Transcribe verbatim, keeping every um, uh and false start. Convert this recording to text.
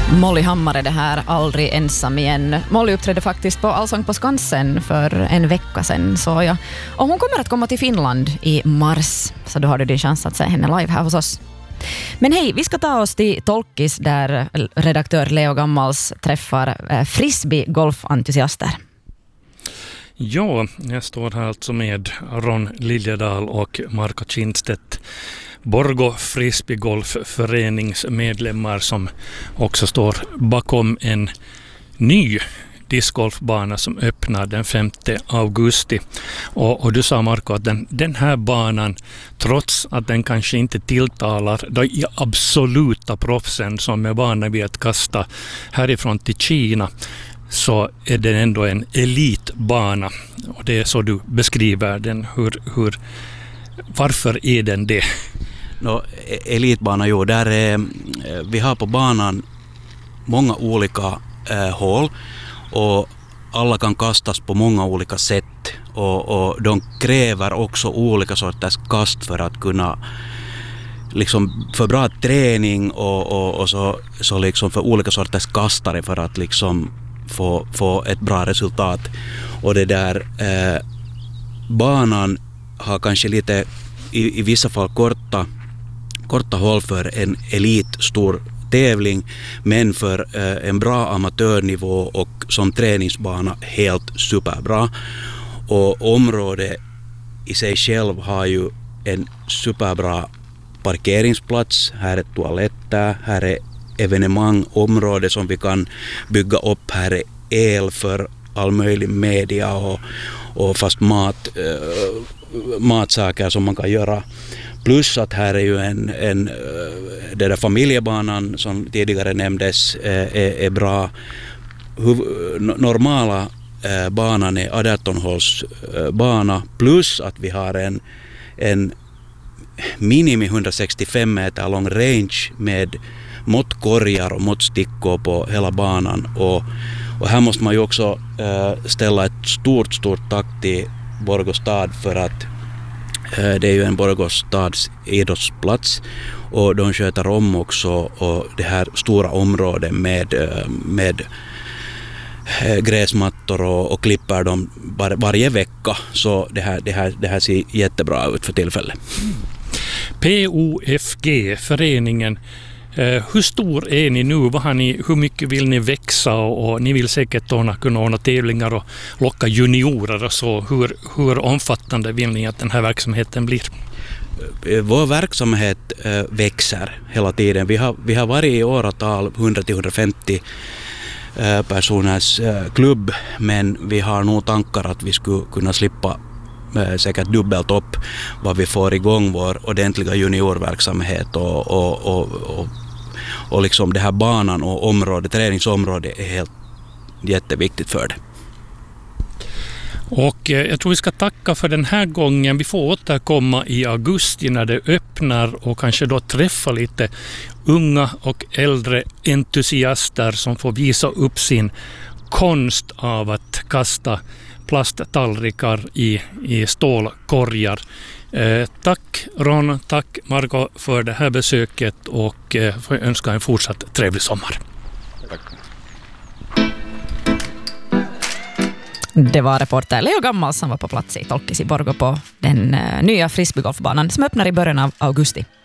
Molly Hammar är det här, aldrig ensam igen. Molly uppträdde faktiskt på Allsång på Skansen för en vecka sedan, så jag. Och hon kommer att komma till Finland i mars, så då har du din chans att se henne live här hos oss. Men hej, vi ska ta oss till Tolkis där redaktör Leo Gammals träffar frisbee-golfantusiaster. Ja, jag står här alltså med Ron Liljedal och Marko Kindstedt, Borgå frisbeegolfföreningsmedlemmar som också står bakom en ny discgolfbana som öppnar den femte augusti. Och, och du sa, Marko, att den, den här banan, trots att den kanske inte tilltalar de absoluta proffsen som är vana vid att kasta härifrån till Kina, så är den ändå en elitbana. Och det är så du beskriver den. Hur, hur, varför är den det? No, elitbana, jo, där är, vi har på banan många olika äh, hål och alla kan kastas på många olika sätt och, och de kräver också olika sorters kast för att kunna liksom för bra träning och, och, och så, så liksom för olika sorters kastare för att liksom få, få ett bra resultat. Och det där äh, banan har kanske lite i, i vissa fall korta korta håll för en elitstor tävling, men för eh, en bra amatörnivå och som träningsbana helt superbra. Och området i sig själv har ju en superbra parkeringsplats. Här är toaletter, här är evenemangområde som vi kan bygga upp. Här är el för all möjlig media och, och fast mat, eh, matsaker som man kan göra. Plus att här är ju en, en den där familjebanan som tidigare nämndes är, är bra. Normala banan är arton håls bana, plus att vi har en, en minimi hundrasextiofem meter lång range med måttkorgar och måttstickor på hela banan. Och, och här måste man ju också ställa ett stort, stort tack till Borgå stad för att det är ju en Borgå stads idrottsplats och de sköter om också och det här stora området med, med gräsmattor och, och klipper dem var, varje vecka. Så det här, det, här, det här ser jättebra ut för tillfället. P O F G, föreningen. Hur stor är ni nu? Vad har ni, hur mycket vill ni växa? Och, och ni vill säkert ordna, kunna ordna tävlingar och locka juniorer och så. Hur, hur omfattande vill ni att den här verksamheten blir? Vår verksamhet äh, växer hela tiden. Vi har, vi har varit i åratal hundra till hundrafemtio äh, personers äh, klubb, men vi har nog tankar att vi skulle kunna slippa äh, säkert dubbelt upp vad vi får igång vår ordentliga juniorverksamhet och, och, och, och, och liksom det här banan och området, träningsområdet är helt jätteviktigt för det. Och jag tror vi ska tacka för den här gången. Vi får återkomma i augusti när det öppnar och kanske då träffa lite unga och äldre entusiaster som får visa upp sin konst av att kasta plasttallrikar i, i stålkorgar. Eh, tack Ron, tack Marko för det här besöket och eh, får önska en fortsatt trevlig sommar. Tack. Det var reporter Leo Gammals som var på plats i Tolkis i Borgå på den uh, nya frisbeegolfbanan som öppnar i början av augusti.